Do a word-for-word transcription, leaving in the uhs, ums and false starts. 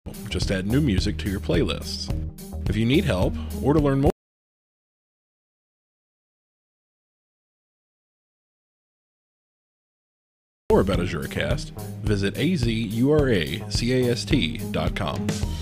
Just add new music to your playlists. If you need help or to learn more about AzuraCast, visit A Z U R A C A S T dot com.